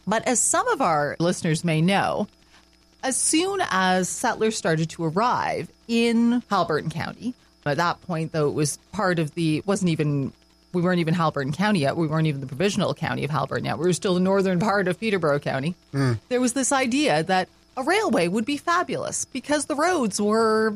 But as some of our listeners may know, as soon as settlers started to arrive in Haliburton County, at that point, though, it was part of we weren't even Haliburton County yet. We weren't even the provisional county of Haliburton yet. We were still the northern part of Peterborough County. There was this idea that a railway would be fabulous because the roads were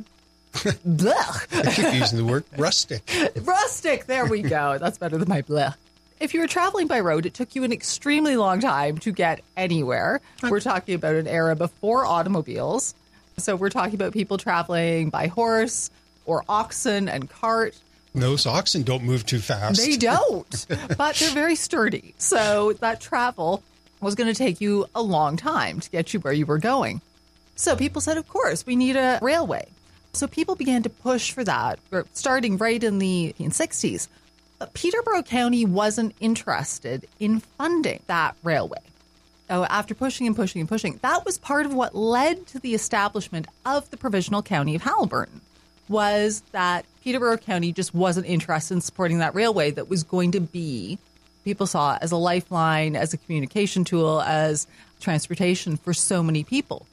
blech. I keep using the word rustic. Rustic, there we go. That's better than my blech. If you were traveling by road, it took you an extremely long time to get anywhere. We're talking about an era before automobiles. So we're talking about people traveling by horse or oxen and cart. Those oxen don't move too fast. They don't, but they're very sturdy. So that travel was going to take you a long time to get you where you were going. So people said, of course, we need a railway. So people began to push for that, starting right in the 1960s. But Peterborough County wasn't interested in funding that railway. So after pushing and pushing and pushing, that was part of what led to the establishment of the Provisional County of Haliburton, was that Peterborough County just wasn't interested in supporting that railway that was going to be, people saw as a lifeline, as a communication tool, as transportation for so many people.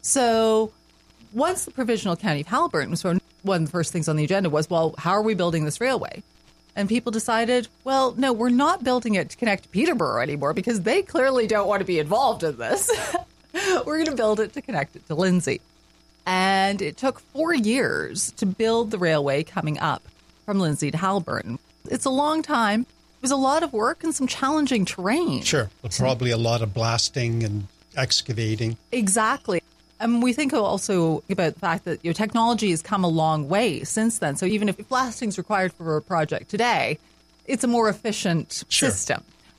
So once the Provisional County of Haliburton was formed, one of the first things on the agenda was, well, how are we building this railway? And people decided, well, no, we're not building it to connect to Peterborough anymore because they clearly don't want to be involved in this. We're going to build it to connect it to Lindsay. And it took 4 years to build the railway coming up from Lindsay to Haliburton. It's a long time. It was a lot of work and some challenging terrain. Sure. Probably a lot of blasting and excavating. Exactly. And we think also about the fact that technology has come a long way since then. So even if blasting is required for a project today, it's a more efficient system.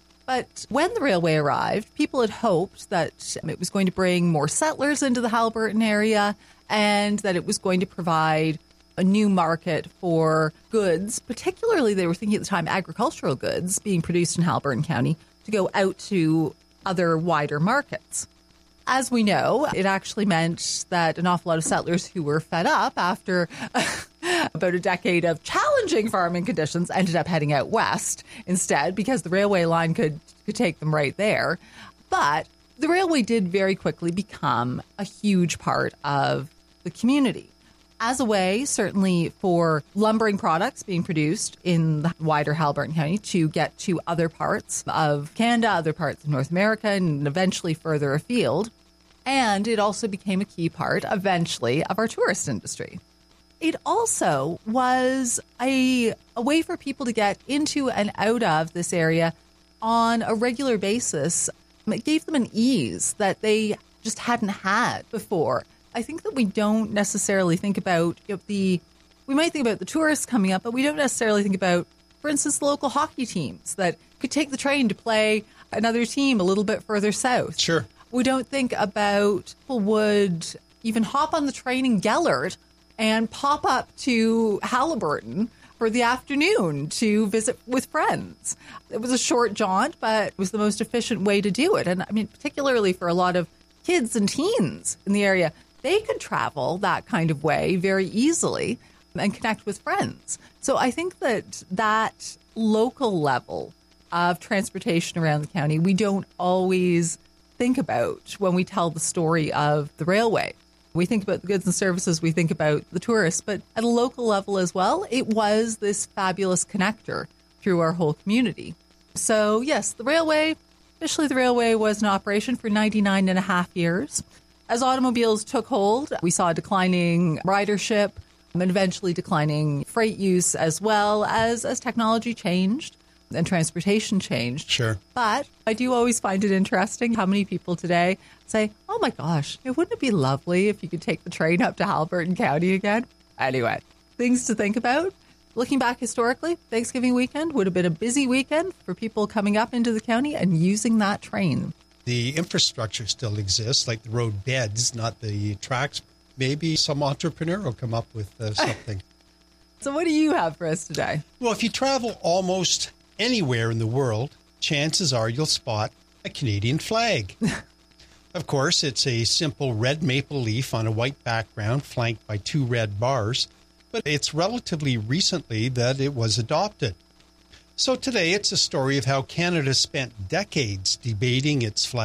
But when the railway arrived, people had hoped that it was going to bring more settlers into the Haliburton area and that it was going to provide a new market for goods, particularly they were thinking at the time agricultural goods being produced in Haliburton County to go out to other wider markets. As we know, it actually meant that an awful lot of settlers who were fed up after about a decade of challenging farming conditions ended up heading out west instead because the railway line could take them right there. But the railway did very quickly become a huge part of the community as a way, certainly, for lumbering products being produced in the wider Haliburton County to get to other parts of Canada, other parts of North America, and eventually further afield. And it also became a key part, eventually, of our tourist industry. It also was a way for people to get into and out of this area on a regular basis. It gave them an ease that they just hadn't had before. I think that we don't necessarily think about we might think about the tourists coming up, but we don't necessarily think about, for instance, the local hockey teams that could take the train to play another team a little bit further south. Sure. We don't think about people would even hop on the train in Gellert and pop up to Haliburton for the afternoon to visit with friends. It was a short jaunt, but it was the most efficient way to do it. And I mean, particularly for a lot of kids and teens in the area, they could travel that kind of way very easily and connect with friends. So I think that local level of transportation around the county, we don't always think about when we tell the story of the railway. We think about the goods and services, we think about the tourists, but at a local level as well, it was this fabulous connector through our whole community. So yes, officially the railway was in operation for 99 and a half years. As automobiles took hold, we saw declining ridership and eventually declining freight use as well as technology changed and transportation changed. Sure. But I do always find it interesting how many people today say, oh my gosh, wouldn't it be lovely if you could take the train up to Haliburton County again? Anyway, things to think about. Looking back historically, Thanksgiving weekend would have been a busy weekend for people coming up into the county and using that train. The infrastructure still exists, like the road beds, not the tracks. Maybe some entrepreneur will come up with something. So what do you have for us today? Well, if you travel almost anywhere in the world, chances are you'll spot a Canadian flag. Of course, it's a simple red maple leaf on a white background flanked by 2 red bars, but it's relatively recently that it was adopted. So today it's a story of how Canada spent decades debating its flag